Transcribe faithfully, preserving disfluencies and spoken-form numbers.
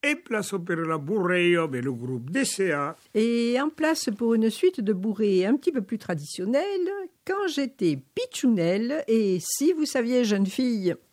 Et place pour la bourrée avec le groupe D C A. Et en place pour une suite de bourrées un petit peu plus traditionnelles, Quand j'étais pitchounelle. Et si vous saviez, jeune fille...